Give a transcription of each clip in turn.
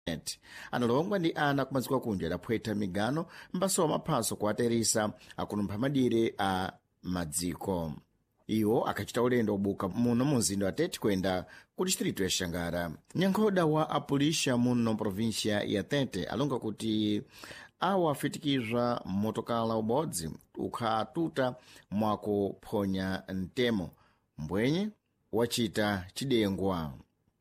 analongwa ndi ana kumadziko kunja adaphweta migano mbaso wa maphaso kuwateresa akunumpha madire a madziko. Iwo akachita ulendo obuka muno muzinda wa Tete kwenda ku distrito ya Xangara. Nyankhoda wa apulisha muno provincia ya Tete alonga kuti awa afitikizwa motokala ubodzi ukhatuta mwakuphonya mtemo mbwenye wachita chidengwa.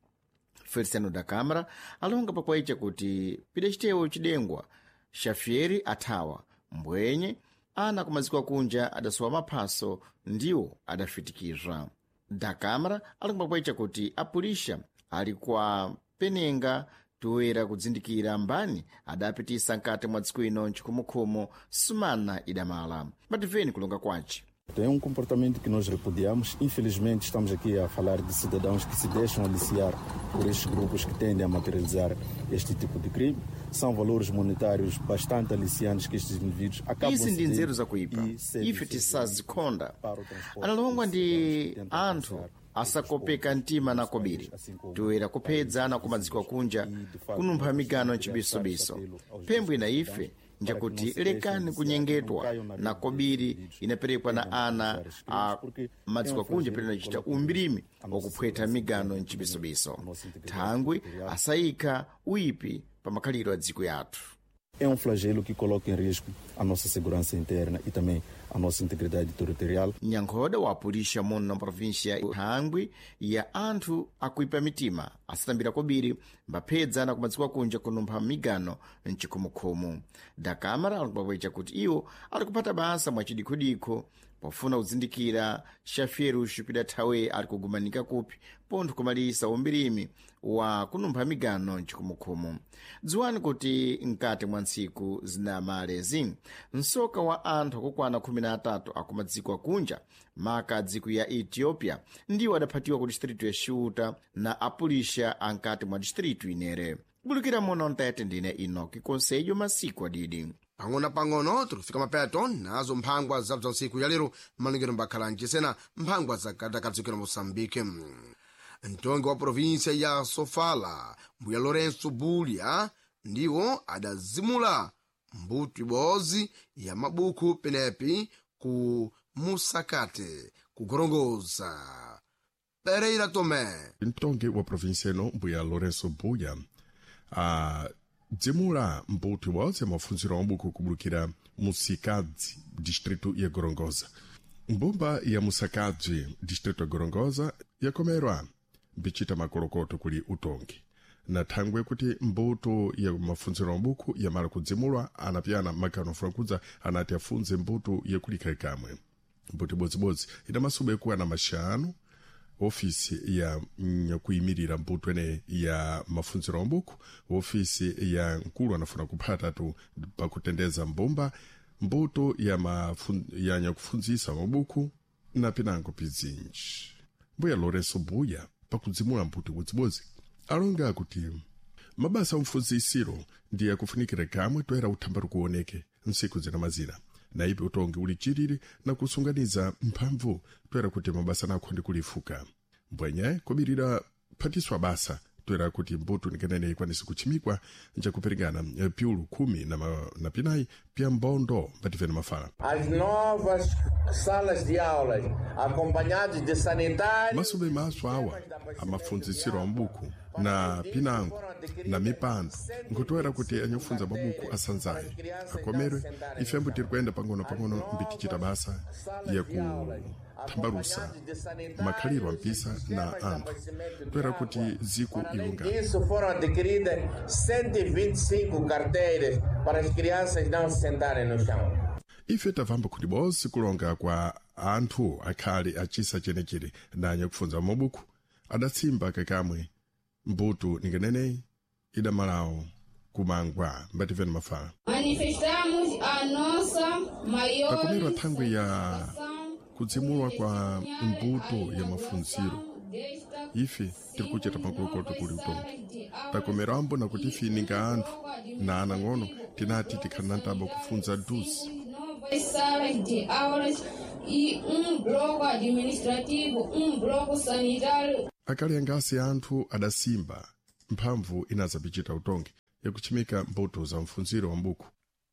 Feliciano da Câmara alonga pakwaicha kuti pidachitewo chidengwa xafieri athawa mbwenye ana kumadziko kunja adasowa maphaso ndiwo adafitikizwa. Da Câmara alonga pakwaicha kuti apulisha ali kwa penenga toera kudzindikira mbani adapitisa nkati mwa dziko ino ncikumunkhumu sumana idamala. Bativeni kulonga kwace. Tem comportamento que nós repudiamos. Infelizmente, estamos aqui a falar de cidadãos que se deixam aliciar por estes grupos que tendem a materializar este tipo de crime. São valores monetários bastante aliciantes que estes indivíduos acabam izi ndi nzeru zakuipa ife tisazikhonda. Analongwa ndi anthu asakopeka mtima na kobiri toera kuphedzana kumadziko kunja kunumpha migano ncibisobiso. Pembwe na ife njakuti lekani kunyengetwa na kobiri inaperekwa na ana a madziko kunja pene nachita umbirimi wakuphweta migano ncibisobiso. Thangwi asayika uipi pa makhaliro a dziko yathu. É flagelo que coloca em risco a nossa segurança interna e também a nossa integridade territorial. Nyankhoda wa apulisha muno na província Thangwi ya anthu akuipa mitima asatambira kobiri mbaphedzana kumadziko kunja kunumpha migano ncikumunkhumu. Da Câmara alikupakwaicha kuti iwo ali kupata basa mwacidikhodikho pofuna kudzindikira xafieru cipidathawe ali kugumanika kupi pontho kumalisa umbirimi wa kunumpha migano ncikumunkhumu. Dziwani kuti nkati mwa ntsiku zinamalezi nsoka wa anthu akukwana 13 akumadziko akunja maka dziko ya Ethiopia ndiwo adaphatiwa ku distrito ya Xuta na apulisha ankati mwa distrito inere. Kubulikira muno Ntete ndine Enoki Konsejo masiku adidi. Pang'ono tikufika mapeto nazo mphangwa za ntsiku ya lero malingiro mbakhala nchisena mphangwa za kadakadzikira Moçambique. Ntongi wa província ya Sofala mbuya Lourenço Bulya ndiwo adazimula mbuto ibodzi ya mabuku penepi ku Musakate kugorongoza. Pereira Tomé. Ntongi wa província ino mbuya Lourenço Bulya dzimula mbuto ibodzi ya mafunziro a mabuku kubulukira Musakadzi distrito ya Gorongosa. Mbumba ya Musakadzi distrito ya Gorongosa yakomerwa bichita makolokoto kuli utongi na thangwe kuti mbuto ya mafunziro a mabuku yamala kudzimulwa anapyana makano frankudza anati afunze mbuto yakulika ikamwe. Mbuto ibodzibodzi idamasuba ikuwa na maxanu ofisi ya kuyimirira mbuto ene ya mafunziro a mabuku ofisi ya nkulu anafuna kuphatatu pakutendeza mbumba mbuto ya nyakufunzisa mabuku na pinango pizinji. Mbuya Lourenço Bulya pakudzimula mbuto ibodzibodzi alonga kuti mabasa umfunzisiro ndiye akufunikira kamwe toera uthamba kuoneke nsiku zina mazina na ipe utongi uli chiriri na kusunganiza mphamvu toera kuti mabasa nakho ndi kulifuka. Mbwenye kubirira phatiswa basa toera kuti mbuto nikenene ikwanisi kuchimikwa njakuperekana piulu 10 na pinayi pya mbondo pativena mafala. As novas salas de aulas acompanhadas de sanitários. Masube maso awa amafunzisiro a mabuku na pinango na mipando nkutoera kuti anyofunza mabuku asanzaye akomerwe ifembo tiri kuenda pang'ono mbitichita basa ya kuthambalusa makhaliro ampisa na anthu toera kuti ziku ilungama. Isso foram adquiridas 125 carteiras para as crianças não se sentarem no chão. Ife tavamba kuti bosi kulonga kwa anthu akhali achisa chenechene nanya kufunza mabuku adatsimba kakamwe mbuto ningenene idamalawo kumangwa mbativeni mafala. Manifestamos a nossa maior takomerwa thangwe ya kudzimulwa kwa mbuto ya mafunziro ife tiri kuchita makolokoto kuli utongi takomerambo na kuti ife ninga anthu na anang'ono tinati tikhala ntaba kufunza duzi salas de aulas e bloco administrativo, bloco sanitário. Akali angasi anthu adasimba mphamvu inazapichita utongi yakuchimika mbuto za mfunziro wa mbuku.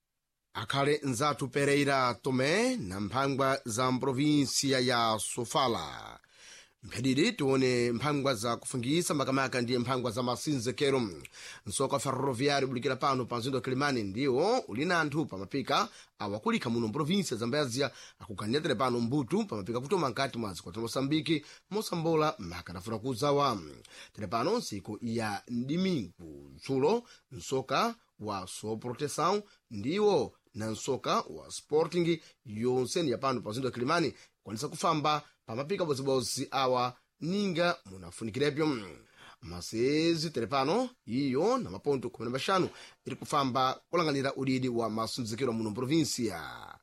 akhale nzathu Pereira Tomé na mphangwa za mprovinsia ya Sofala. mphedidi tione mphangwa za kufungisa makamaka ndiye mphangwa za masinzekero. nsoka ferroviário bulikira pano pa mzinda wa Kilimani ndiwo ulina anthu pamapika awakulika muno mprovinsia za Mbézia akukanyatere pano mbutu pamapika kutoma nkati mwa ziko za Moçambique Mosambola makanafuna kuzawa. tere pano nsiku ya ndimingu dzulo nsoka wa Soproteção ndiwo na nsoka wa Sporting yonseni ya pano pa mzinda wa Kilimani kwanisa kufamba pamapika bozibozi awa ninga munafunikirebyo. masezi telepano iyo na maponto 15 iri kufamba kulanganira udidi wa masunzikiro muno provinsia.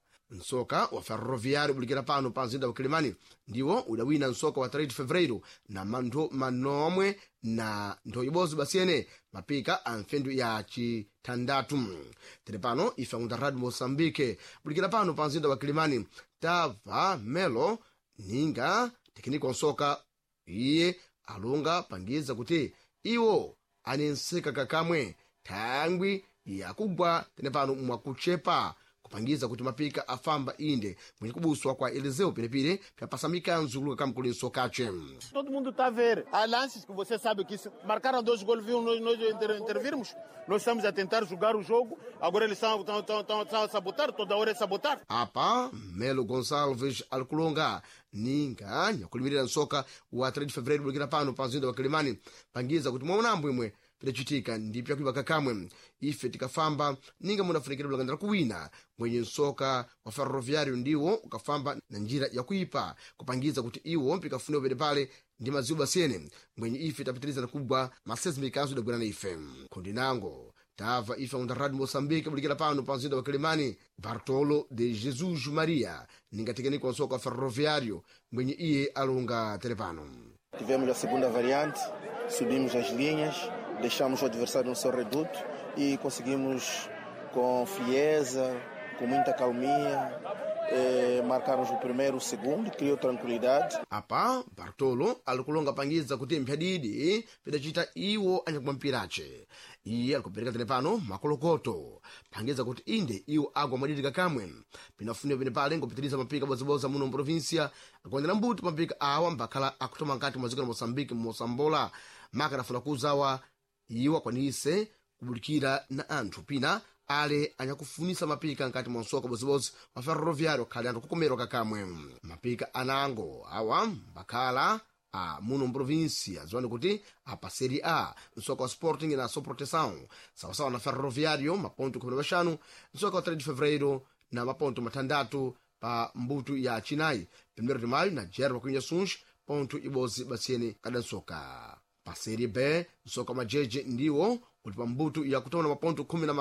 nsoka wa ferroviário bulikira pano pa mzinda wa Kilimani ndiwo udawina nsoka wa 3 fevereiro na manomwe na nthoyibozi basiyene mapika a mfendu ya chitandatu. telepano ife ngunda radio Moçambique bulikira pano pa mzinda wa Kilimani tava melo ninga tekiniko nsoka iye alunga pangiza kuti iwo anenseka kakamwe thangwi yakugwa tenepano mwakuchepa kupangiza kuti mapika afamba inde mwenye kubuswa kwa Eliseu Pinepire pyapasa mikanzu kuluka kamkuli nsokache. Todo mundo está a ver. Há lances que você sabe que marcaram 2 gols, viu nós intervirmos. Nós estamos a tentar jogar o jogo, agora eles estão a sabotar, toda hora é sabotar. Apa, Melo Gonçalves Alculonga, ninga, nyakulimirira nsoka wa 3 de fevereiro bulikira pano pa mzinda wa Kilimani pangiza kuti mwamunambo imwe pidachitika ndipya kuiba kakamwe ife tikafamba ninga munafunikira bulangandira kuwina mwenye nsoka wa ferroviário ndiwo ukafamba na njira ya kuipa kupangiza kuti iwo mpikafune upete pale ndi mazibu basiyene mwenye ife tapitiliza na kubwa masezi mikanso idagwirana ife kundinango tava ife ngunda radio Moçambique bulikira pano pa mzinda wa Kilimani Bartolo de Jesus Maria ninga tekeniko nsoka wa ferroviário mwenye iye alunga telepano. Tivemos a segunda variante, subimos as linhas, deixamos o adversário no seu reduto e conseguimos com frieza, com muita calmia, marcarmos o primeiro, o segundo, criou tranquilidade. Apa Bartolo alikulonga pangiza kuti mphadidi pidachita iwo anyakumampirache iye alikupereka telepano makolokoto pangiza kuti inde iwo agwa mwadidi kakamwe pinafunira pene pale ngopitiliza mapika boziboza muno mprovinsia akuendera mbuti mapika awa mbakhala akutoma nkati mwaziko na Moçambique Mosambola maka nafuna kuzawa iwo akwanise kubulikira na anthu pina ale anyakufunisa mapika nkati mwa nsoka bozibozi wa ferroviário khali anthu kukomero kakamwe mapika anango awa mbakhala a muno mprovinsia ziwani kuti apa Série A nsoka wa Sporting na Soproteção sawasawa na ferroviário maponto 15 nsoka wa 3 de fevereiro na maponto 6 pa mbutu ya chinayi 1 de maio na Jerva Cunha Suns ponto ibozi basiyene kada nsoka. pa Série B nsoka wa majeje ndiwo uli pa mbutu ya kutona maponto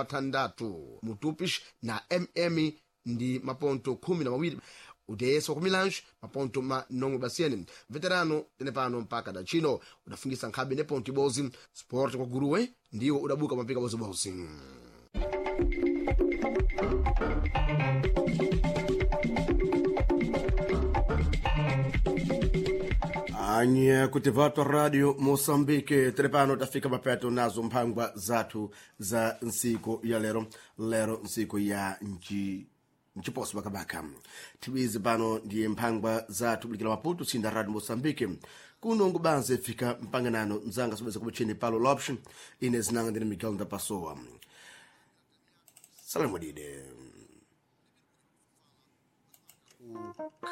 16 Mutupis na MM ndi maponto 12 UDS wa Kumilange maponto manongwe basiyene veterano tenepano mpaka dachino udafungisa nkhabe ne ponto ibozi Sport kwa Guruwe ndiwo udabuka mapika bozibozi. Anye kuti vatwa radio Moçambique telepano tafika mapeto nazo mphangwa zathu za nsiku ya lero nsiku ya nchiposi bakabaka tibizi pano ndiye mphangwa zathu bulikira Maputo sinda radio Moçambique kuno ngubanze fika mpanganano nzanga sobeza kubucheni palo l'option ine zinanga ndine Miguel da Passoa. Salamu dide.